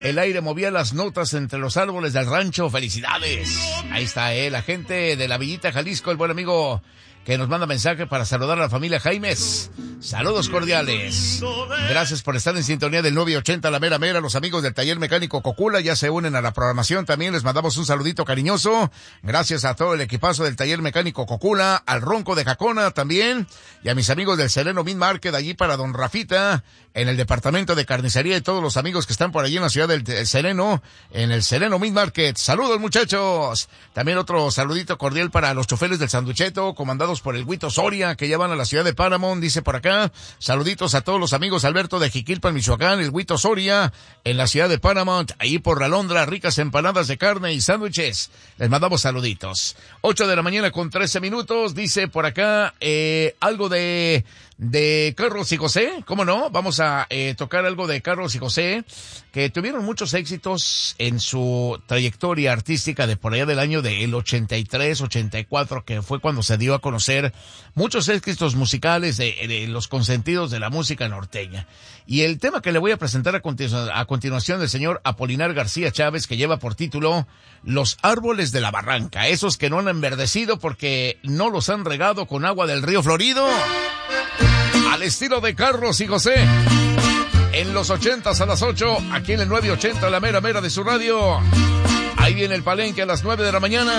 El aire movía las notas entre los árboles del rancho. ¡Felicidades! Ahí está, la gente de la Villita, Jalisco, el buen amigo que nos manda mensaje para saludar a la familia Jaimes. Saludos cordiales. Gracias por estar en sintonía del 980 La Mera Mera. Los amigos del Taller Mecánico Cocula ya se unen a la programación. También les mandamos un saludito cariñoso. Gracias a todo el equipazo del Taller Mecánico Cocula, al Ronco de Jacona también, y a mis amigos del Sereno Meat Market, allí para Don Rafita, en el departamento de carnicería, y todos los amigos que están por allí en la ciudad del Sereno, en el Sereno Meat Market. Saludos, muchachos. También otro saludito cordial para los choferes del Sanducheto, comandados por el Huito Soria, que ya van a la ciudad de Paramount, dice por acá. Saluditos a todos los amigos Alberto de Jiquilpan, Michoacán, el Huito Soria, en la ciudad de Paramount, ahí por la Londra, ricas empanadas de carne y sándwiches. Les mandamos saluditos. 8 de la mañana con 13 minutos, dice por acá, algo de Carlos y José, ¿cómo no? Vamos a tocar algo de Carlos y José, que tuvieron muchos éxitos en su trayectoria artística de por allá del año del 83, 84, que fue cuando se dio a conocer muchos éxitos musicales de los consentidos de la música norteña. Y el tema que le voy a presentar a continuación del señor Apolinar García Chávez, que lleva por título Los Árboles de la Barranca, esos que no han enverdecido porque no los han regado con agua del río Florido. Al estilo de Carlos y José, en los 80s a las 8, aquí en el 980, la mera mera de su radio. Ahí viene el palenque a las 9 de la mañana.